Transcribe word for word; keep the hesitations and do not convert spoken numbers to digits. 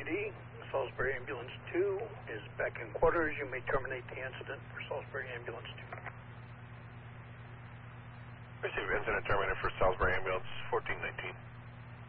C D. Salisbury Ambulance two is back in quarters. You may terminate the incident for Salisbury Ambulance two. Receive incident terminated for Salisbury Ambulance fourteen nineteen.